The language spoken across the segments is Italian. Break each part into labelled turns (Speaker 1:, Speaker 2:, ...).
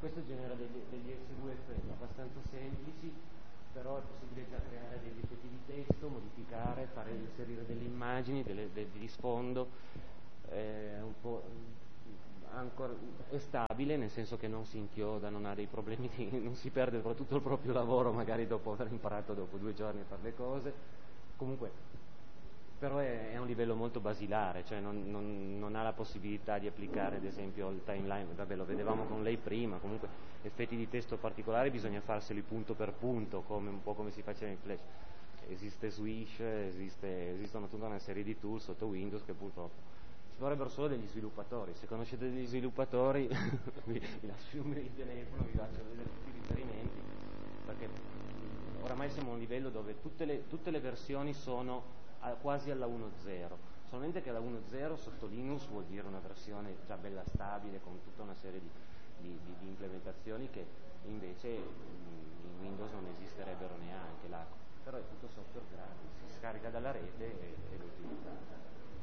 Speaker 1: questo genera degli SVF abbastanza semplici, però è possibile già creare degli effetti di testo, modificare, inserire delle immagini, degli sfondo, un po', ancora, è stabile, nel senso che non si inchioda, non ha dei problemi, non si perde tutto il proprio lavoro magari dopo aver imparato dopo 2 giorni a fare le cose. Comunque, però è a un livello molto basilare, cioè non ha la possibilità di applicare ad esempio il timeline, vabbè, lo vedevamo con lei prima, comunque effetti di testo particolari bisogna farseli punto per punto, un po' come si faceva in Flash. Esiste Swish, esistono tutta una serie di tool sotto Windows che purtroppo ci vorrebbero solo degli sviluppatori. Se conoscete degli sviluppatori vi lascio il numero di telefono, vi lascio vedere tutti i riferimenti, perché oramai siamo a un livello dove tutte le versioni sono quasi alla 1.0, solamente che la 1.0 sotto Linux vuol dire una versione già bella stabile con tutta una serie di implementazioni che invece in Windows non esisterebbero neanche là. Però è tutto software gratis, si scarica dalla rete e lo utilizzate.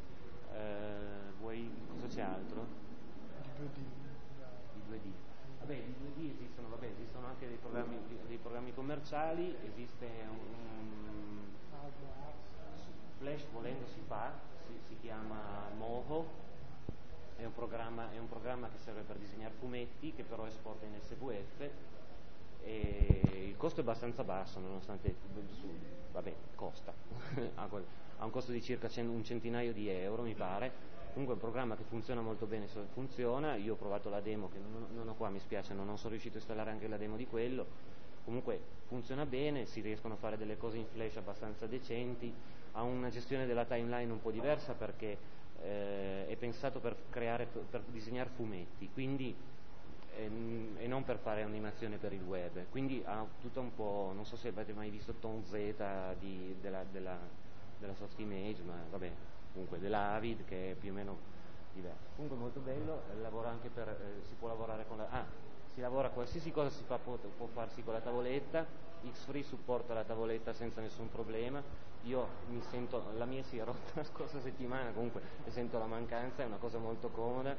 Speaker 1: Cosa c'è altro? Di 2D. Vabbè, di 2D esistono anche dei programmi commerciali, esiste un Flash, volendo si fa, si chiama Moho, è un programma che serve per disegnare fumetti, che però esporta in SVF, e il costo è abbastanza basso, nonostante, vabbè, costa, ha un costo di circa un centinaio di euro, mi pare. Comunque è un programma che funziona molto bene, funziona. Io ho provato la demo, che non ho qua, mi spiace, non sono riuscito a installare anche la demo di quello. Comunque funziona bene, si riescono a fare delle cose in Flash abbastanza decenti, ha una gestione della timeline un po' diversa perché è pensato per disegnare fumetti, quindi e non per fare animazione per il web, quindi ha tutto un po', non so se avete mai visto Tom Z della Soft Image, ma vabbè, comunque della Avid, che è più o meno diverso. Comunque molto bello, lavora anche si può lavorare con si lavora, qualsiasi cosa si fa può farsi con la tavoletta. Xfree supporta la tavoletta senza nessun problema. Io la mia si è rotta la scorsa settimana, comunque ne sento la mancanza, è una cosa molto comoda,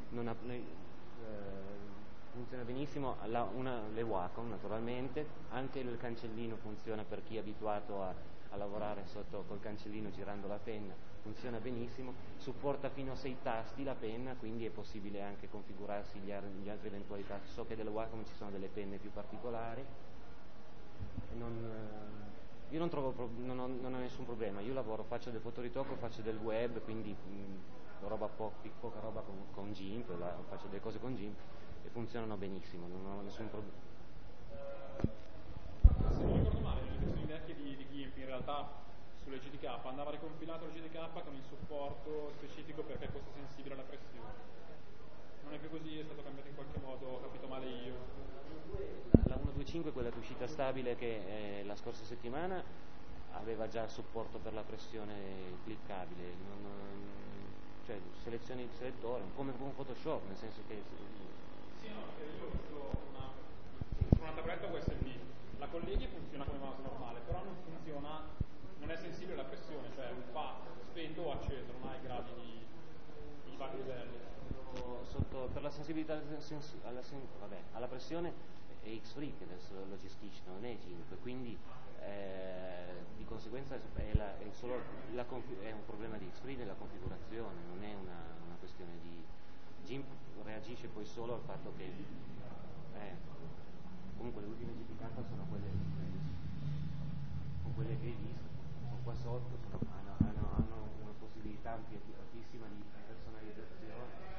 Speaker 1: funziona benissimo. Le Wacom naturalmente, anche il cancellino funziona per chi è abituato a lavorare col cancellino girando la penna, funziona benissimo, supporta fino a 6 tasti la penna, quindi è possibile anche configurarsi gli altri eventuali tasti. So che delle Wacom ci sono delle penne più particolari. Io non ho nessun problema, io faccio del fotoritocco, faccio del web, quindi poca roba con GIMP, faccio delle cose con GIMP e funzionano benissimo, non ho nessun problema.
Speaker 2: Se non ricordo male, nelle versioni vecchie di GIMP in realtà sulle GTK andava ricompilato la GTK con il supporto specifico perché fosse sensibile alla pressione. Non è più così, è stato cambiato in qualche modo, ho capito male io.
Speaker 1: La 1.2.5, quella che è uscita stabile che la scorsa settimana, aveva già il supporto per la pressione cliccabile, cioè selezioni il selettore, come con Photoshop, nel senso che...
Speaker 2: Sì, no, io ho fatto una tavoletta USB, la colleghi e funziona come mouse normale, però non è sensibile alla pressione, cioè va spento o acceso, non ha i gradi di vari livelli.
Speaker 1: Per la sensibilità alla pressione è Xfree che adesso lo gestisce, non è GIMP, quindi di conseguenza è un problema di Xfree nella configurazione, non è una questione di GIMP. Reagisce poi solo al fatto che comunque le ultime GPK sono quelle che hai visto, sono qua sotto, hanno una possibilità altissima di personalizzazione.